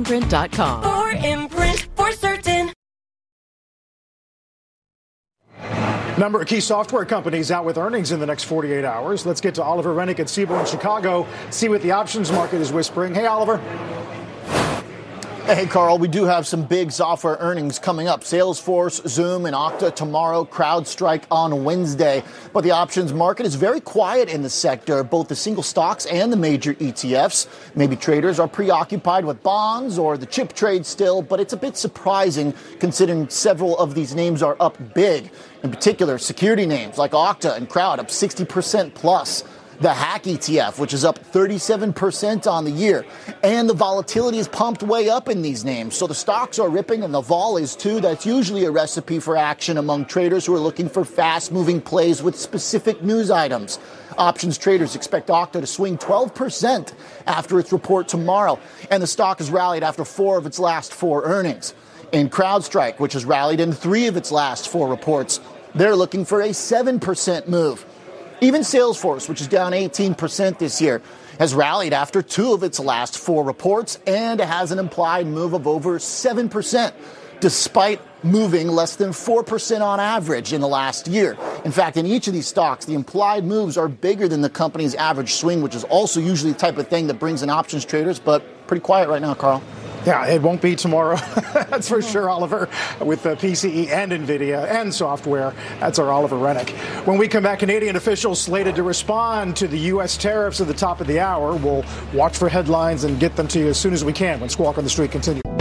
4imprint.com. 4imprint, for certain. Number of key software companies out with earnings in the next 48 hours. Let's get to Oliver Rennick at Cboe in Chicago, see what the options market is whispering. Hey, Oliver. Hey, Carl, we do have some big software earnings coming up. Salesforce, Zoom, and Okta tomorrow, CrowdStrike on Wednesday. But the options market is very quiet in the sector, both the single stocks and the major ETFs. Maybe traders are preoccupied with bonds or the chip trade still, but it's a bit surprising considering several of these names are up big. In particular, security names like Okta and Crowd up 60% plus. The Hack ETF, which is up 37% on the year. And the volatility is pumped way up in these names. So the stocks are ripping and the vol is too. That's usually a recipe for action among traders who are looking for fast-moving plays with specific news items. Options traders expect Okta to swing 12% after its report tomorrow. And the stock has rallied after 4 of its last 4 earnings. In CrowdStrike, which has rallied in 3 of its last 4 reports, they're looking for a 7% move. Even Salesforce, which is down 18% this year, has rallied after 2 of its last 4 reports and has an implied move of over 7%, despite moving less than 4% on average in the last year. In fact, in each of these stocks, the implied moves are bigger than the company's average swing, which is also usually the type of thing that brings in options traders, but pretty quiet right now, Carl. Yeah, it won't be tomorrow. That's for sure, Oliver, with PCE and NVIDIA and software. That's our Oliver Rennick. When we come back, Canadian officials slated to respond to the U.S. tariffs at the top of the hour. We'll watch for headlines and get them to you as soon as we can when Squawk on the Street continues.